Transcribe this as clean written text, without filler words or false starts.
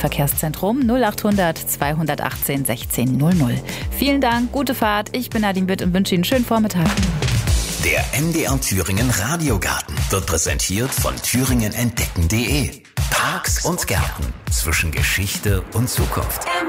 Verkehrszentrum 0800 218 1600. Vielen Dank, gute Fahrt. Ich bin Nadine Witt und wünsche Ihnen einen schönen Vormittag. Der MDR Thüringen Radiogarten wird präsentiert von thüringenentdecken.de. Parks und Gärten zwischen Geschichte und Zukunft.